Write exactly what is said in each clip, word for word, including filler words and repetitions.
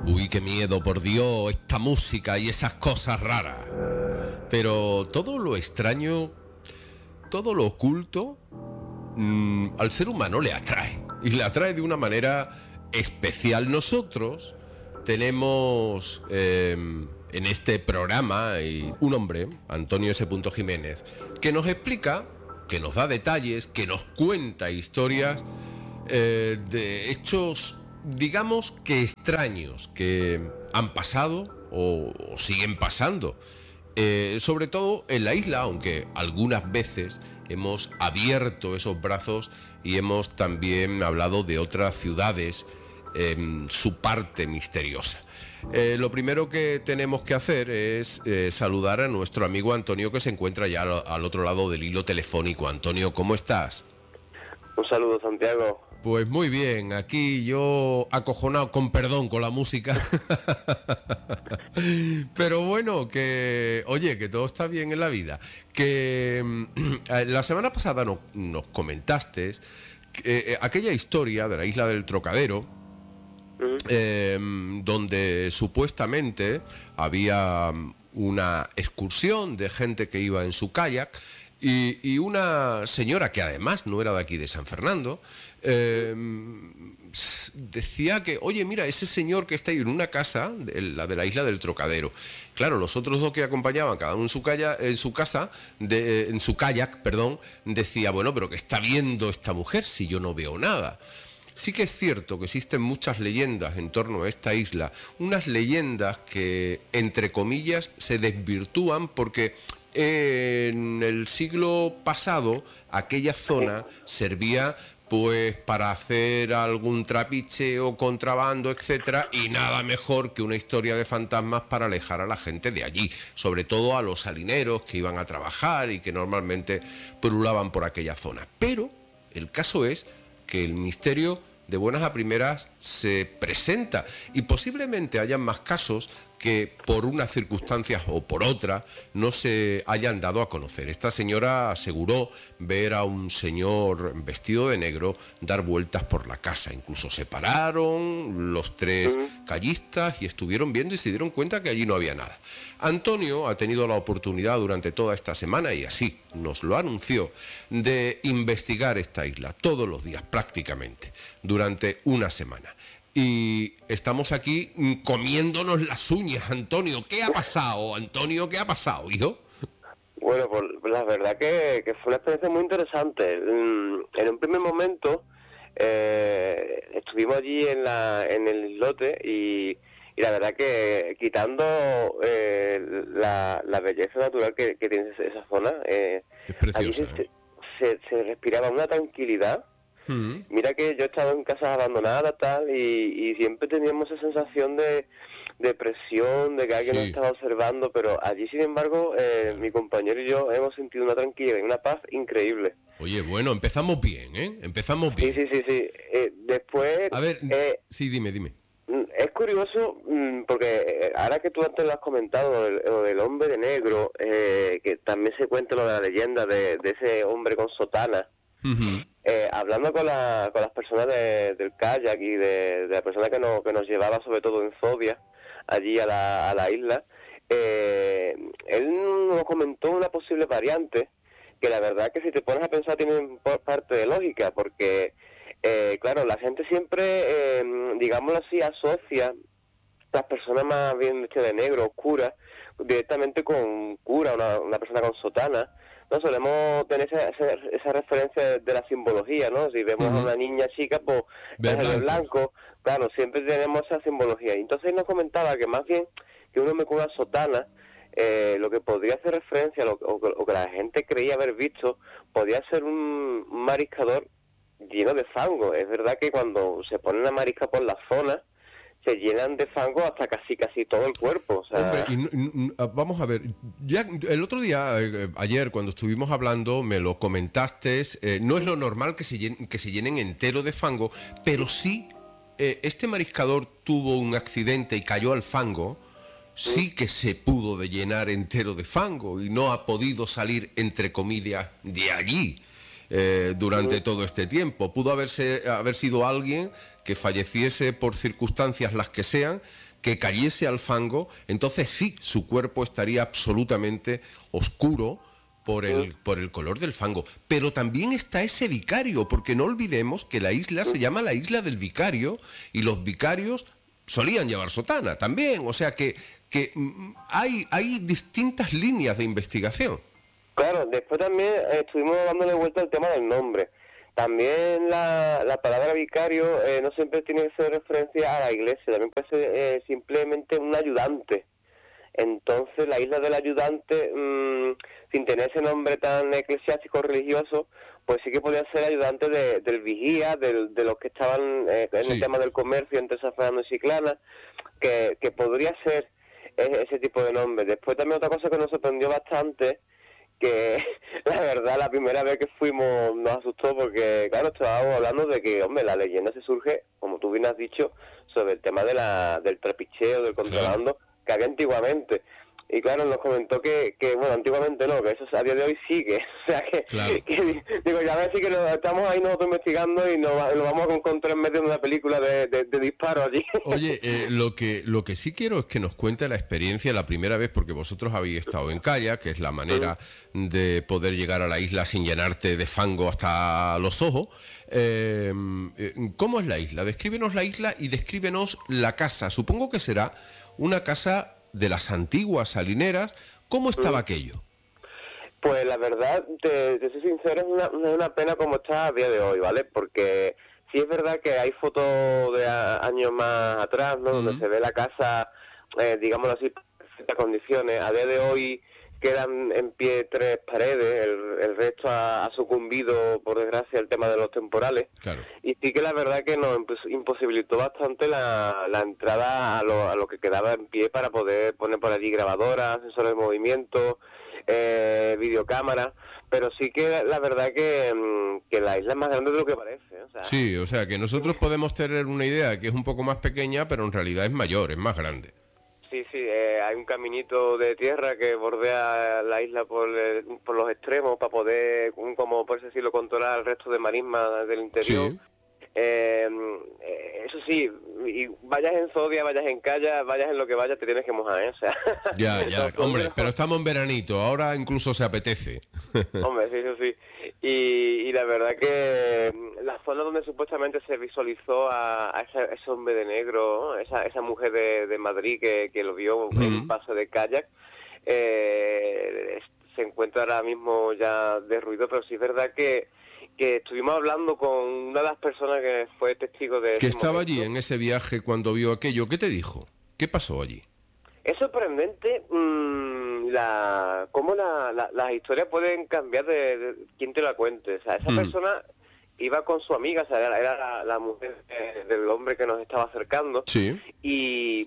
Uy, qué miedo, por Dios, esta música y esas cosas raras. Pero todo lo extraño, todo lo oculto, mmm, al ser humano le atrae. Y le atrae de una manera especial. Nosotros tenemos eh, en este programa un hombre, Antonio S. Jiménez, que nos explica, que nos da detalles, que nos cuenta historias eh, de hechos, digamos que extraños, que han pasado o, o siguen pasando. Eh, sobre todo en la isla, aunque algunas veces hemos abierto esos brazos y hemos también hablado de otras ciudades, eh, su parte misteriosa. Eh, lo primero que tenemos que hacer es eh, saludar a nuestro amigo Antonio, que se encuentra ya al, al otro lado del hilo telefónico. Antonio, ¿cómo estás? Un saludo, Santiago. Pues muy bien, aquí yo acojonado, con perdón, con la música. Pero bueno, que, oye, que todo está bien en la vida. Que la semana pasada no, nos comentaste que, eh, aquella historia de la isla del Trocadero, uh-huh. eh, donde supuestamente había una excursión de gente que iba en su kayak y, y una señora que además no era de aquí de San Fernando, eh, decía que, oye, mira, ese señor que está ahí en una casa, de la de la isla del Trocadero. Claro, los otros dos que acompañaban, cada uno en su, kayak, en su casa, de, en su kayak, perdón, decía, bueno, pero ¿qué está viendo esta mujer si yo no veo nada? Sí que es cierto que existen muchas leyendas en torno a esta isla, unas leyendas que, entre comillas, se desvirtúan porque en el siglo pasado aquella zona servía pues para hacer algún trapicheo, contrabando, etcétera, y nada mejor que una historia de fantasmas para alejar a la gente de allí, sobre todo a los salineros que iban a trabajar y que normalmente pululaban por aquella zona. Pero el caso es que el misterio de buenas a primeras se presenta y posiblemente hayan más casos que por unas circunstancias o por otras no se hayan dado a conocer. Esta señora aseguró ver a un señor vestido de negro dar vueltas por la casa. Incluso se pararon los tres callistas y estuvieron viendo y se dieron cuenta que allí no había nada. Antonio ha tenido la oportunidad durante toda esta semana, y así nos lo anunció, de investigar esta isla todos los días prácticamente, durante una semana. Y estamos aquí comiéndonos las uñas, Antonio. ¿Qué ha pasado, Antonio? ¿Qué ha pasado, hijo? Bueno, pues la verdad que, que fue una experiencia muy interesante. En un primer momento eh, estuvimos allí en la en el islote y, y la verdad que quitando eh, la, la belleza natural que, que tiene esa zona, eh, es preciosa, allí se, ¿eh? se, se respiraba una tranquilidad. Mm. Mira que yo he estado en casas abandonadas tal y, y siempre teníamos esa sensación de, de presión, de que alguien sí. nos estaba observando, pero allí sin embargo eh, mi compañero y yo hemos sentido una tranquilidad y una paz increíble. Oye, bueno, empezamos bien, ¿eh? Empezamos bien. Sí, sí, sí, sí. Eh, después... A ver, eh, sí, dime, dime. Es curioso porque ahora que tú antes lo has comentado, lo del hombre de negro, eh, que también se cuenta lo de la leyenda de, de ese hombre con sotana. Uh-huh. Eh, hablando con, la, con las personas de, del kayak y de, de la persona que nos, que nos llevaba sobre todo en Zobia allí a la, a la isla, eh, él nos comentó una posible variante que la verdad que si te pones a pensar tiene parte de lógica, porque eh, claro, la gente siempre, eh, digámoslo así, asocia las personas más bien vestidas de negro, oscuras, directamente con cura, una, una persona con sotana. No solemos tener esa, esa, esa referencia de, de la simbología, ¿no? Si vemos uh-huh. a una niña chica, pues es de blanco, claro, siempre tenemos esa simbología. Entonces nos comentaba que más bien que uno me con una sotana, eh, lo que podría hacer referencia, lo, o, o que la gente creía haber visto, podía ser un mariscador lleno de fango. Es verdad que cuando se ponen a mariscar por la zona, se llenan de fango hasta casi casi todo el cuerpo. O sea... Hombre, y, y, vamos a ver, ya el otro día, eh, ayer, cuando estuvimos hablando, me lo comentaste, eh, no es lo normal que se llenen, que se llenen entero de fango, pero sí, eh, este mariscador tuvo un accidente y cayó al fango, sí que se pudo de llenar entero de fango y no ha podido salir, entre comillas, de allí. Eh, durante todo este tiempo. Pudo haberse, haber sido alguien que falleciese por circunstancias las que sean, que cayese al fango, entonces sí, su cuerpo estaría absolutamente oscuro por el, por el color del fango. Pero también está ese vicario, porque no olvidemos que la isla se llama la isla del vicario, y los vicarios solían llevar sotana también, o sea que, que hay, hay distintas líneas de investigación. Claro, después también eh, estuvimos dándole vuelta al tema del nombre. También la, la palabra vicario eh, no siempre tiene que ser referencia a la iglesia, también puede ser eh, simplemente un ayudante. Entonces la isla del ayudante, mmm, sin tener ese nombre tan eclesiástico religioso, pues sí que podía ser ayudante de, del vigía, del, de los que estaban eh, en sí. el tema del comercio entre San Fernando y Chiclana, que, que podría ser ese, ese tipo de nombre. Después también otra cosa que nos sorprendió bastante, que la verdad la primera vez que fuimos nos asustó porque, claro, estábamos hablando de que, hombre, la leyenda se surge, como tú bien has dicho, sobre el tema de la del trapicheo, del contrabando, claro, que había antiguamente. Y claro, nos comentó que, que, bueno, antiguamente no, que eso a día de hoy sigue. O sea, que, claro. que digo, ya ves, sí que lo, estamos ahí nosotros investigando y nos, lo vamos a encontrar en medio de una película de, de, de disparos allí. Oye, eh, lo que lo que sí quiero es que nos cuente la experiencia la primera vez, porque vosotros habéis estado en kayak, que es la manera uh-huh. de poder llegar a la isla sin llenarte de fango hasta los ojos. Eh, ¿Cómo es la isla? Descríbenos la isla y descríbenos la casa. Supongo que será una casa de las antiguas salineras. ¿Cómo estaba mm. aquello? Pues la verdad, te, te soy sincero, es una, una pena como está a día de hoy, ¿vale? Porque sí es verdad que hay fotos de a, años más atrás, ¿no? Mm. Donde se ve la casa, eh, digámoslo así, en perfectas condiciones. A día de hoy quedan en pie tres paredes, el, el resto ha, ha sucumbido, por desgracia, el tema de los temporales. Claro. Y sí que la verdad que nos imposibilitó bastante la, la entrada a lo, a lo que quedaba en pie para poder poner por allí grabadoras, sensores de movimiento, eh, videocámaras, pero sí que la verdad que, que la isla es más grande de lo que parece. O sea, sí, o sea que nosotros podemos tener una idea que es un poco más pequeña, pero en realidad es mayor, es más grande. Sí, sí, eh, hay un caminito de tierra que bordea la isla por, eh, por los extremos para poder, como por así decirlo, controlar el resto de marismas del interior. Sí. Eh, eh, eso sí, y vayas en Zodia, vayas en Calla, vayas en lo que vayas, te tienes que mojar, ¿eh? O sea, ya, ya, hombre, pero estamos en veranito, ahora incluso se apetece. Hombre, sí, eso sí. Y, y la verdad que la zona donde supuestamente se visualizó a, a ese, ese hombre de negro, ¿no? esa, esa mujer de, de Madrid que, que lo vio en un paso de kayak, eh, se encuentra ahora mismo ya derruido, pero sí es verdad que que estuvimos hablando con una de las personas que fue testigo de... Que estaba momento. Allí en ese viaje cuando vio aquello. ¿Qué te dijo? ¿Qué pasó allí? Es sorprendente mmm, la cómo la, la, las historias pueden cambiar de, de quien te la cuente. O sea, esa mm. persona iba con su amiga, o sea, era, era la, la mujer eh, del hombre que nos estaba acercando. Sí. Y,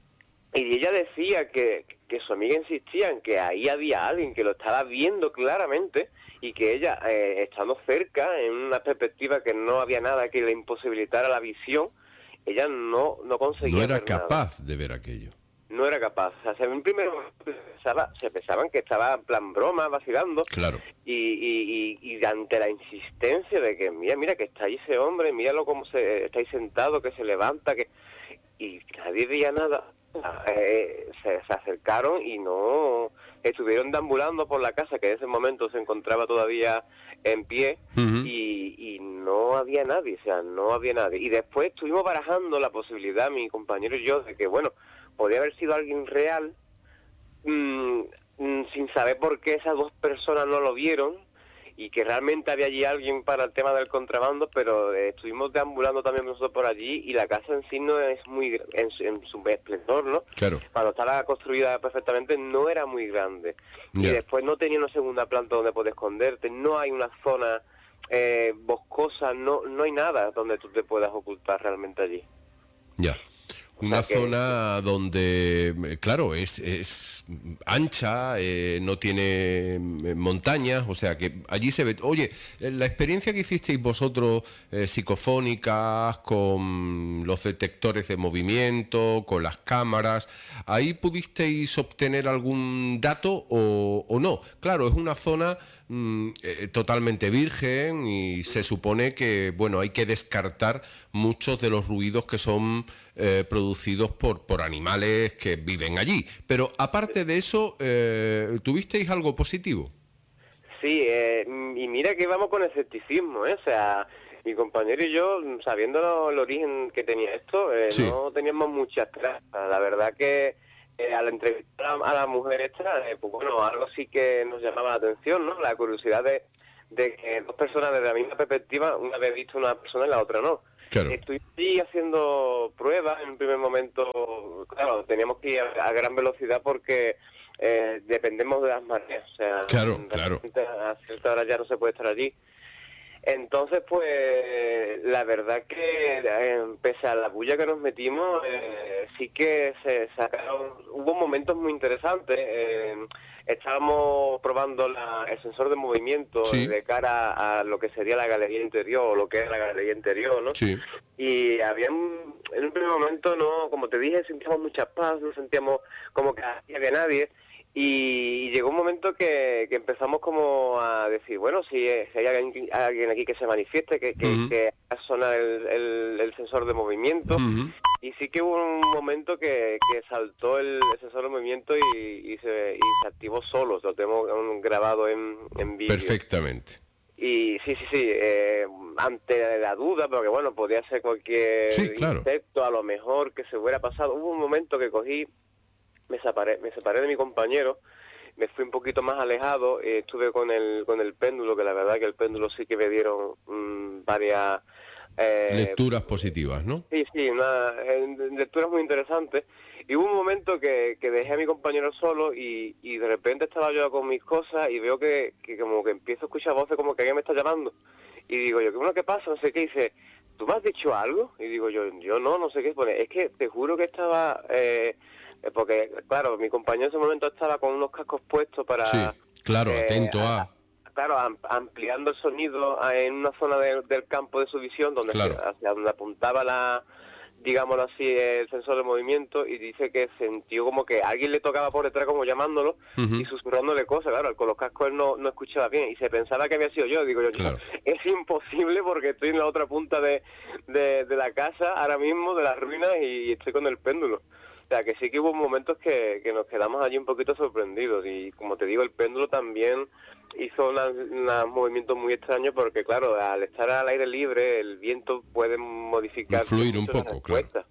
y ella decía que, que su amiga insistía en que ahí había alguien que lo estaba viendo claramente, y que ella, eh, estando cerca, en una perspectiva que no había nada que le imposibilitara la visión, ella no, no conseguía No era ver capaz nada. de ver aquello. No era capaz. O sea, en primero se, pensaba, se pensaban que estaba en plan broma, vacilando. Claro. Y, y, y, y ante la insistencia de que, mira, mira, que está ahí ese hombre, míralo cómo se, está ahí sentado, que se levanta, que y nadie veía nada. Eh, se, se acercaron y no... Estuvieron deambulando por la casa, que en ese momento se encontraba todavía en pie, uh-huh. y, y no había nadie, o sea, no había nadie. Y después estuvimos barajando la posibilidad, mi compañero y yo, de que, bueno, podía haber sido alguien real, mmm, mmm, sin saber por qué esas dos personas no lo vieron, y que realmente había allí alguien para el tema del contrabando, pero eh, estuvimos deambulando también nosotros por allí, y la casa en sí no es muy, en, en su esplendor, ¿no? Claro. Cuando estaba construida perfectamente no era muy grande. Yeah. Y después no tenía una segunda planta donde poder esconderte, no hay una zona eh, boscosa, no no hay nada donde tú te puedas ocultar realmente allí. Ya. Yeah. Una o sea zona que... donde, claro, es, es ancha, eh, no tiene montañas, o sea que allí se ve... Oye, la experiencia que hicisteis vosotros, eh, psicofónicas, con los detectores de movimiento, con las cámaras, ¿ahí pudisteis obtener algún dato o, o no? Claro, es una zona mm, eh, totalmente virgen y se supone que, bueno, hay que descartar muchos de los ruidos que son eh, producidos por, por animales que viven allí. Pero aparte de eso, eh, ¿tuvisteis algo positivo? Sí, eh, y mira que vamos con escepticismo, ¿eh? O sea, mi compañero y yo, sabiendo el origen que tenía esto, eh, Sí. no teníamos muchas trazas. La verdad que eh, al entrevistar a, a la mujer esta, eh, pues bueno, algo sí que nos llamaba la atención, ¿no? La curiosidad de, de que dos personas desde la misma perspectiva, una vez visto una persona y la otra no. Claro. Estoy haciendo pruebas en un primer momento, claro, teníamos que ir a, a gran velocidad porque eh, dependemos de las mareas, o sea, Claro, claro. a cierta hora ya no se puede estar allí. Entonces, pues, la verdad que eh, pese a la bulla que nos metimos, eh, sí que se sacaron, hubo momentos muy interesantes. Eh, estábamos probando la, el sensor de movimiento Sí. de cara a lo que sería la galería interior, o lo que es la galería interior, ¿no? Sí. Y había un, en un primer momento, no, como te dije, sentíamos mucha paz, no sentíamos como que había nadie. Y llegó un momento que, que empezamos como a decir, bueno, si, si hay alguien, alguien aquí que se manifieste, que, que, Uh-huh. que haga sonar el, el, el sensor de movimiento. Uh-huh. Y sí que hubo un momento que, que saltó el, el sensor de movimiento y, y, se, y se activó solo, lo tenemos grabado en, en vídeo. Perfectamente. Y sí, sí, sí, eh, ante la duda, porque bueno, podía ser cualquier Sí, claro. insecto, a lo mejor que se hubiera pasado. Hubo un momento que cogí, me separé, me separé de mi compañero, me fui un poquito más alejado, eh, estuve con el con el péndulo, que la verdad que el péndulo sí que me dieron mmm, varias... Eh, Lecturas positivas, ¿no? Sí, sí, una, eh, lecturas muy interesantes. Y hubo un momento que, que dejé a mi compañero solo y, y de repente estaba yo con mis cosas y veo que, que como que empiezo a escuchar voces como que alguien me está llamando. Y digo yo, ¿qué bueno, qué pasa? No sé qué. Y dice, ¿tú me has dicho algo? Y digo yo, yo no, no sé qué. Pone, es que te juro que estaba... Eh, porque, claro, mi compañero en ese momento estaba con unos cascos puestos para... Sí, claro, eh, atento a... a Claro, am, ampliando el sonido en una zona de, del campo de su visión donde Claro. hacia, hacia donde apuntaba la, digámoslo así, el sensor de movimiento, y dice que sintió como que alguien le tocaba por detrás como llamándolo Uh-huh. y susurrándole cosas. Claro, con los cascos él no, no escuchaba bien y se pensaba que había sido yo. Digo yo, Claro. es imposible porque estoy en la otra punta de, de, de la casa ahora mismo, de las ruinas, y estoy con el péndulo. O sea, que sí que hubo momentos que, que nos quedamos allí un poquito sorprendidos. Y como te digo, el péndulo también hizo unos movimientos muy extraños porque, claro, al estar al aire libre, el viento puede modificar Influir un mucho las poco, claro. respuestas.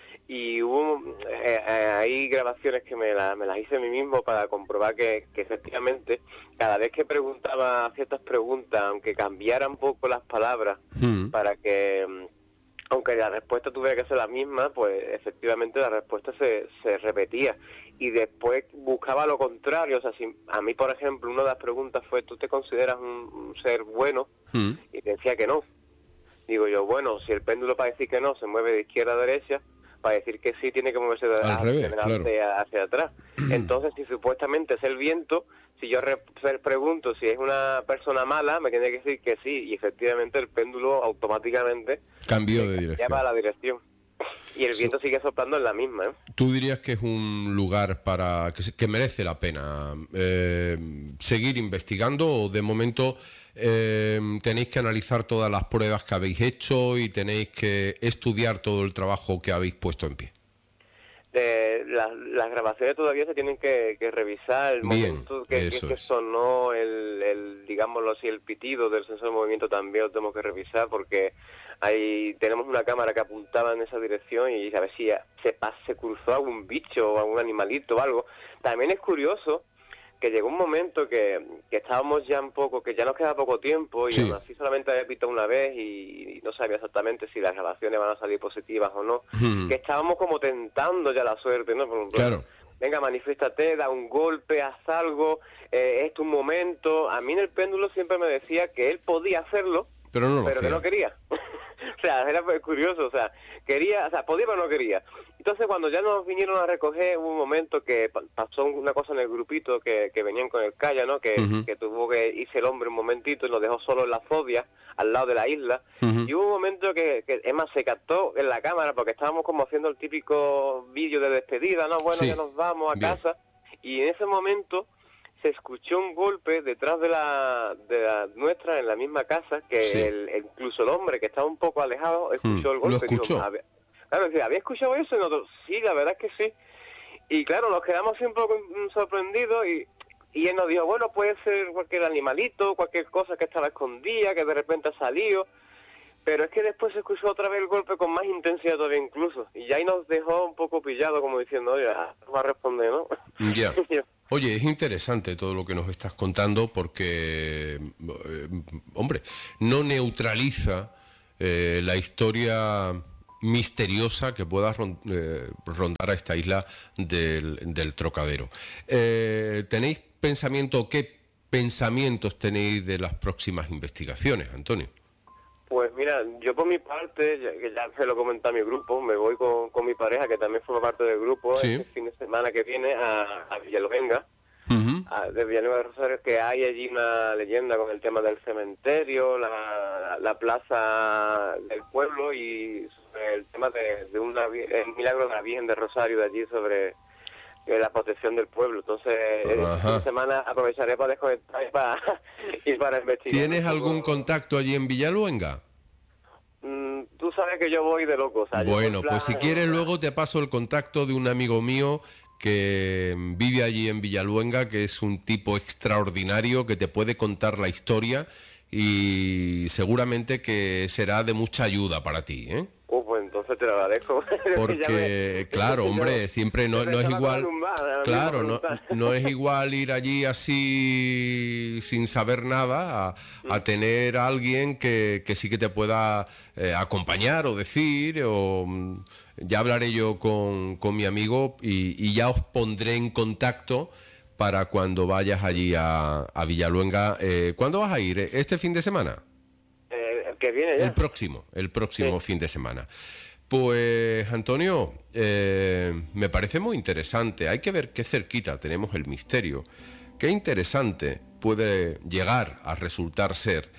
Y hubo eh, eh, hay grabaciones que me, la, me las hice a mí mismo para comprobar que, que efectivamente cada vez que preguntaba ciertas preguntas, aunque cambiaran un poco las palabras, Uh-huh. para que... aunque la respuesta tuviera que ser la misma, pues efectivamente la respuesta se, se repetía. Y después buscaba lo contrario. O sea, si a mí, por ejemplo, una de las preguntas fue, ¿tú te consideras un, un ser bueno? Uh-huh. Y decía que no. Digo yo, bueno, si el péndulo para decir que no se mueve de izquierda a derecha, para decir que sí tiene que moverse de Al hacia revés, adelante claro. hacia atrás. Entonces, si supuestamente es el viento, si yo re pregunto si es una persona mala, me tiene que decir que sí, y efectivamente el péndulo automáticamente Cambió de dirección. lleva a la dirección. Y el viento sigue soplando en la misma, ¿eh? ¿Tú dirías que es un lugar para que, se, que merece la pena eh, seguir investigando o de momento eh, tenéis que analizar todas las pruebas que habéis hecho y tenéis que estudiar todo el trabajo que habéis puesto en pie? De, las, las grabaciones todavía se tienen que, que revisar. El Bien, momento que, que, que es. sonó el, el, digámoslo así, el pitido del sensor de movimiento también lo tenemos que revisar porque ahí tenemos una cámara que apuntaba en esa dirección y a ver si se, se cruzó algún bicho o algún animalito o algo. También es curioso que llegó un momento que, que estábamos ya un poco, que ya nos queda poco tiempo y Sí. aún así solamente había visto una vez y, y no sabía exactamente si las grabaciones van a salir positivas o no. Hmm. Que estábamos como tentando ya la suerte, ¿no? Por, Claro. Venga, manifiéstate, da un golpe, haz algo, eh, es tu momento. A mí en el péndulo siempre me decía que él podía hacerlo, Pero no lo pero que hacía. no quería. O sea, era pues curioso, o sea, quería, o sea, podía pero no quería. Entonces cuando ya nos vinieron a recoger, hubo un momento que pa pasó una cosa en el grupito que, que venían con el calla, ¿no? Que, Uh-huh. que tuvo que irse el hombre un momentito y nos dejó solo en la Zobia, al lado de la isla. Uh-huh. Y hubo un momento que, que, es más, se captó en la cámara porque estábamos como haciendo el típico vídeo de despedida, ¿no? Bueno, Sí. ya nos vamos a Bien. casa. Y en ese momento se escuchó un golpe detrás de la, de la nuestra, en la misma casa, que Sí. el, el- incluso el hombre que estaba un poco alejado escuchó Mm, el golpe. ¿lo escuchó? Dijo, "Había-". Claro, decía, ¿había escuchado eso? Y nosotros, sí, la verdad es que sí. Y claro, nos quedamos así un poco mm, sorprendidos y, y él nos dijo, bueno, puede ser cualquier animalito, cualquier cosa que estaba escondida, que de repente ha salido. Pero es que después se escuchó otra vez el golpe con más intensidad todavía incluso. Y ya ahí nos dejó un poco pillados, como diciendo, oye, ah, no va a responder, ¿no? Ya. Oye, es interesante todo lo que nos estás contando porque, eh, hombre, no neutraliza eh, la historia misteriosa que pueda ron- eh, rondar a esta isla del, del Trocadero. Eh, ¿Tenéis pensamiento, qué pensamientos tenéis de las próximas investigaciones, Antonio? Pues mira, yo por mi parte, ya, que ya se lo comenté a mi grupo, me voy con, con mi pareja, que también forma parte del grupo, Sí. este fin de semana que viene a, a Villaluenga, Ujú. a- de Villanueva de Rosario, que hay allí una leyenda con el tema del cementerio, la, la plaza del pueblo y sobre el tema de, de una, vi- el milagro de la Virgen de Rosario de allí sobre eh, la protección del pueblo. Entonces, este Ajá. fin de semana aprovecharé para desconectar y para, y para investigar. ¿Tienes un poco. algún contacto allí en Villaluenga? Mm, tú sabes que yo voy de loco, o sea, yo Bueno, en plan- pues si quieres luego te paso el contacto de un amigo mío que vive allí en Villaluenga, que es un tipo extraordinario que te puede contar la historia y seguramente que será de mucha ayuda para ti, ¿eh? Uh, pues entonces te lo agradezco. Porque, claro, hombre, siempre no, no es igual, claro, no, no es igual ir allí así sin saber nada a, a tener a alguien que, que sí que te pueda eh, acompañar o decir, o mm, ya hablaré yo con, con mi amigo y, y ya os pondré en contacto para cuando vayas allí a, a Villaluenga. Eh, ¿cuándo vas a ir? ¿Este fin de semana? Eh, el que viene ya. El próximo, el próximo Sí. fin de semana. Pues, Antonio, eh, me parece muy interesante. Hay que ver qué cerquita tenemos el misterio. Qué interesante puede llegar a resultar ser.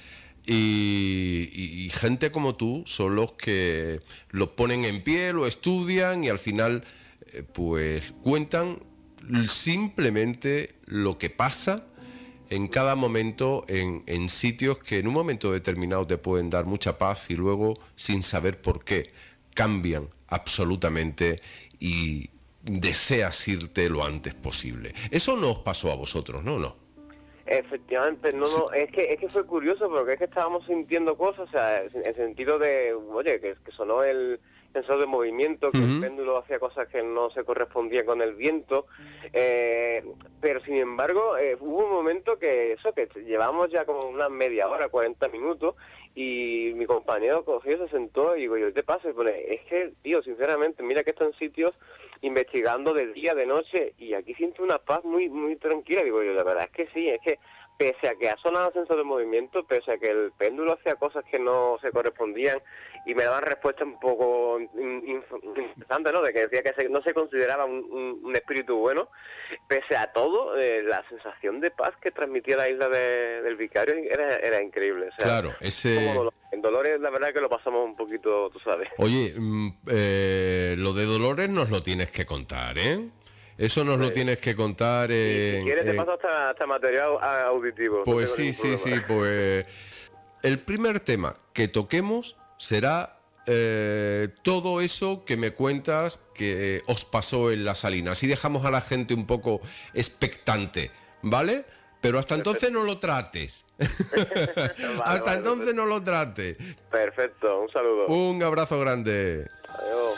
Y, y- y gente como tú son los que lo ponen en pie, lo estudian y al final, eh, pues, cuentan simplemente lo que pasa en cada momento, en, en sitios que en un momento determinado te pueden dar mucha paz y luego, sin saber por qué, cambian absolutamente y deseas irte lo antes posible. Eso no os pasó a vosotros, ¿no? No. Efectivamente, no, no, es que es que fue curioso porque es que estábamos sintiendo cosas, o sea, en el sentido de, oye, que, que sonó el sensor de movimiento, que Ujú. el péndulo hacía cosas que no se correspondían con el viento, eh, pero sin embargo eh, hubo un momento que eso, que llevamos ya como una media hora, cuarenta minutos, y mi compañero cogió, se sentó y digo, yo, ¿qué te pasa? Y pone, es que, tío, sinceramente, mira que están sitios investigando de día, de noche, y aquí siento una paz muy muy tranquila. Digo yo, la verdad es que sí, es que pese a que ha sonado el sensor de movimiento, pese a que el péndulo hacía cosas que no se correspondían y me daban respuestas un poco in- in- interesantes, ¿no? De que decía que se- no se consideraba un, un- un espíritu bueno, pese a todo, eh, la sensación de paz que transmitía la isla de- del Vicario era, era increíble. O sea, Claro, ese... como Dolores. En Dolores la verdad que lo pasamos un poquito, tú sabes. Oye, mm, eh, lo de Dolores nos lo tienes que contar, ¿eh? Eso nos lo Sí. tienes que contar Y en... si quieres te en- paso hasta, hasta material a- auditivo. no Pues tengo sí, ningún sí, sí, problema. pues el primer tema que toquemos será eh, todo eso que me cuentas que os pasó en la Salina. Así dejamos a la gente un poco expectante, ¿vale? Pero hasta entonces no lo trates. Vale, Hasta vale, entonces no lo trates. Perfecto, un saludo. Un abrazo grande. Adiós.